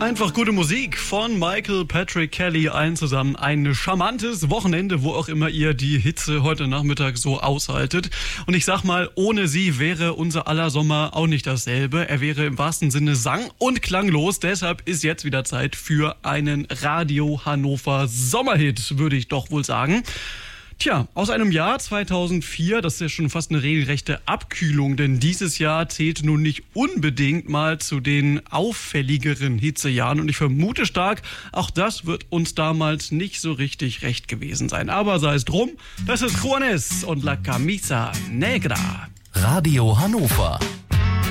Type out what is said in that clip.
Einfach gute Musik von Michael Patrick Kelly, allen zusammen ein charmantes Wochenende, wo auch immer ihr die Hitze heute Nachmittag so aushaltet. Und ich sag mal, ohne sie wäre unser aller Sommer auch nicht dasselbe. Er wäre im wahrsten Sinne sang- und klanglos. Deshalb ist jetzt wieder Zeit für einen Radio Hannover Sommerhit, würde ich doch wohl sagen. Tja, aus einem Jahr 2004, das ist ja schon fast eine regelrechte Abkühlung, denn dieses Jahr zählt nun nicht unbedingt mal zu den auffälligeren Hitzejahren und ich vermute stark, auch das wird uns damals nicht so richtig recht gewesen sein. Aber sei es drum, das ist Juanes und La Camisa Negra. Radio Hannover.